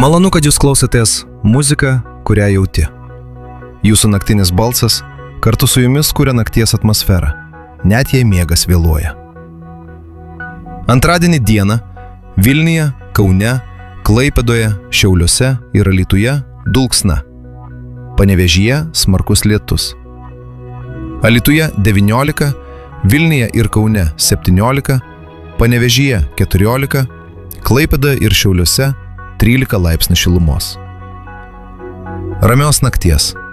Malonu, kad jūs klausotės muziką, kurią jauti. Jūsų naktinis balsas kartu su jumis kuria nakties atmosferą, net jei miegas vėluoja. Antradienį dieną Vilniuje, Kaune, Klaipėdoje, Šiauliuose ir Alytuje dulksna. Panevėžyje smarkus lietus. Alytuje 19, Vilniuje ir Kaune 17, Panevėžyje 14, Klaipėdoje ir Šiauliuose 13 laipsnių šilumos. Ramios nakties.